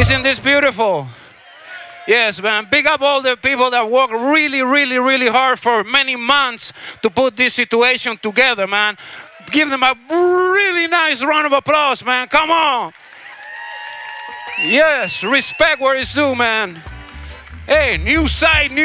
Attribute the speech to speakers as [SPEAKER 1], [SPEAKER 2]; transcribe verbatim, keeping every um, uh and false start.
[SPEAKER 1] Isn't this beautiful? Yes, man. Big up all the people that work really, really, really hard for many months to put this situation together, man. Give them a really nice round of applause, man. Come on. Yes, respect where it's due, man. Hey, new side, new